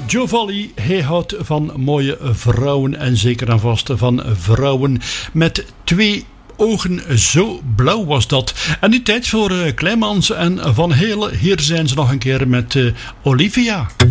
Joe Valli, hij houdt van mooie vrouwen en zeker en vast van vrouwen met twee ogen, zo blauw was dat. En nu tijd voor Kleimans en Van Helen. Hier zijn ze nog een keer met Olivia.